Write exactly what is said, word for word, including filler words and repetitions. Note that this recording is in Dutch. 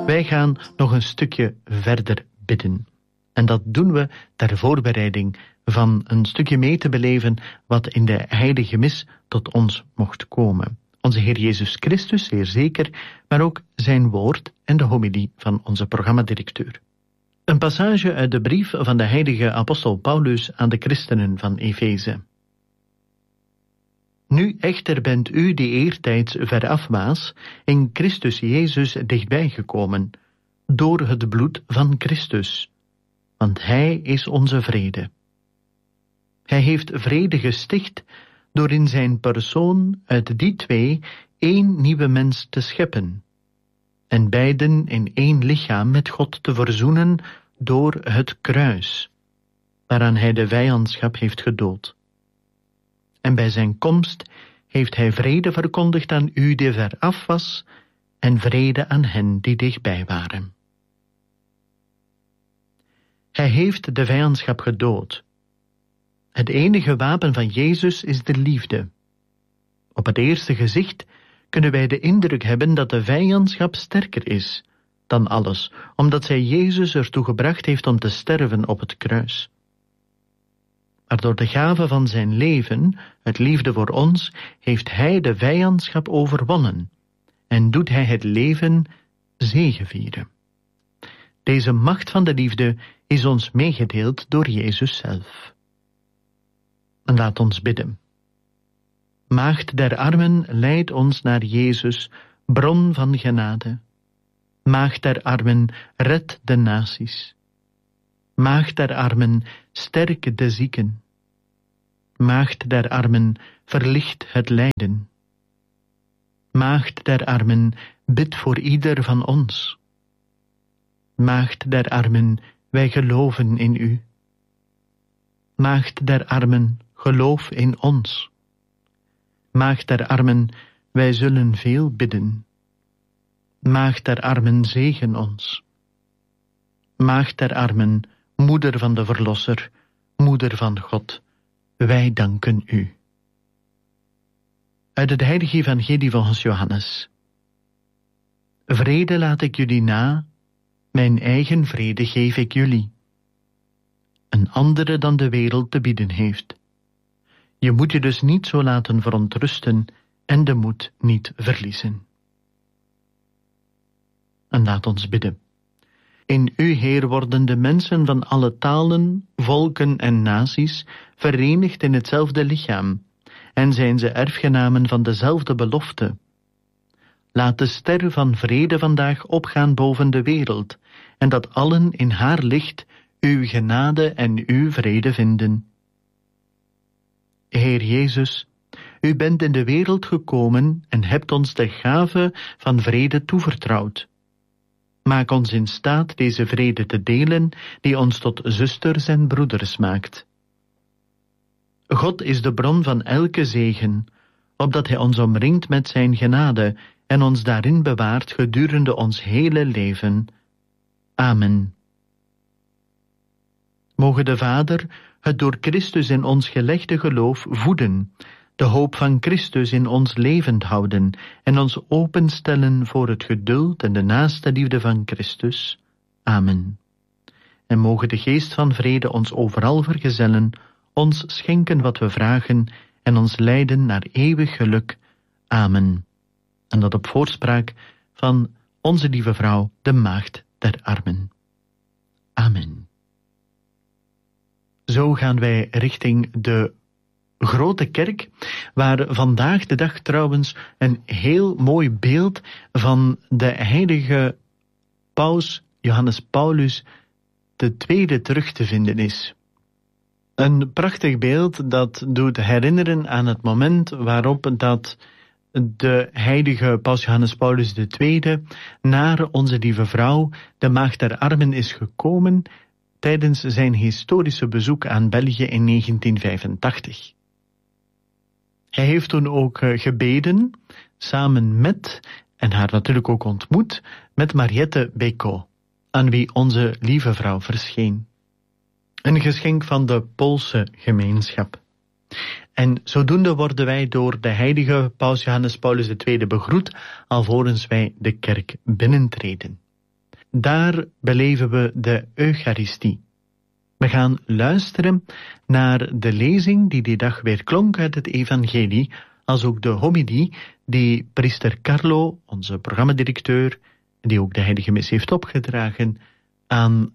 Wij gaan nog een stukje verder bidden. En dat doen we ter voorbereiding van een stukje mee te beleven wat in de heilige mis tot ons mocht komen. Onze Heer Jezus Christus, zeer zeker, maar ook zijn woord en de homilie van onze programmadirecteur. Een passage uit de brief van de heilige apostel Paulus aan de christenen van Efeze. Nu echter bent u die eertijds veraf waas, in Christus Jezus dichtbij gekomen, door het bloed van Christus, want Hij is onze vrede. Hij heeft vrede gesticht door in zijn persoon uit die twee één nieuwe mens te scheppen, en beiden in één lichaam met God te verzoenen door het kruis, waaraan Hij de vijandschap heeft gedood. En bij zijn komst heeft Hij vrede verkondigd aan u die veraf was, en vrede aan hen die dichtbij waren. Hij heeft de vijandschap gedood. Het enige wapen van Jezus is de liefde. Op het eerste gezicht kunnen wij de indruk hebben dat de vijandschap sterker is dan alles, omdat zij Jezus ertoe gebracht heeft om te sterven op het kruis. Maar door de gave van zijn leven, het liefde voor ons, heeft Hij de vijandschap overwonnen en doet Hij het leven zegevieren. Deze macht van de liefde is ons meegedeeld door Jezus zelf. En laat ons bidden. Maagd der armen, leid ons naar Jezus, bron van genade. Maagd der armen, red de naties. Maagd der armen, sterk de zieken. Maagd der armen, verlicht het lijden. Maagd der armen, bid voor ieder van ons. Maagd der armen, wij geloven in u. Maagd der armen, geloof in ons. Maagd der armen, wij zullen veel bidden. Maagd der armen, zegen ons. Maagd der armen, moeder van de Verlosser, moeder van God, wij danken u. Uit het heilige evangelie volgens Johannes. Vrede laat ik jullie na, mijn eigen vrede geef ik jullie. Een andere dan de wereld te bieden heeft. Je moet je dus niet zo laten verontrusten en de moed niet verliezen. En laat ons bidden. In u, Heer, worden de mensen van alle talen, volken en naties verenigd in hetzelfde lichaam, en zijn ze erfgenamen van dezelfde belofte. Laat de ster van vrede vandaag opgaan boven de wereld, en dat allen in haar licht uw genade en uw vrede vinden. Heer Jezus, u bent in de wereld gekomen en hebt ons de gave van vrede toevertrouwd. Maak ons in staat deze vrede te delen, die ons tot zusters en broeders maakt. God is de bron van elke zegen, opdat Hij ons omringt met zijn genade en ons daarin bewaart gedurende ons hele leven. Amen. Moge de Vader het door Christus in ons gelegde geloof voeden, de hoop van Christus in ons levend houden en ons openstellen voor het geduld en de naaste liefde van Christus. Amen. En moge de geest van vrede ons overal vergezellen, ons schenken wat we vragen en ons leiden naar eeuwig geluk. Amen. En dat op voorspraak van onze lieve vrouw, de maagd der armen. Amen. Zo gaan wij richting de grote kerk, waar vandaag de dag trouwens een heel mooi beeld van de heilige paus Johannes Paulus de tweede terug te vinden is. Een prachtig beeld dat doet herinneren aan het moment waarop dat de heilige paus Johannes Paulus de tweede naar onze lieve vrouw, de maagd der armen, is gekomen tijdens zijn historische bezoek aan België in negentien vijfentachtig. Hij heeft toen ook gebeden, samen met, en haar natuurlijk ook ontmoet, met Mariette Beko, aan wie onze lieve vrouw verscheen. Een geschenk van de Poolse gemeenschap. En zodoende worden wij door de heilige paus Johannes Paulus de tweede begroet, alvorens wij de kerk binnentreden. daar beleven we de Eucharistie. We gaan luisteren naar de lezing die die dag weer klonk uit het evangelie, als ook de homilie die priester Carlo, onze programmadirecteur, die ook de heilige mis heeft opgedragen, aan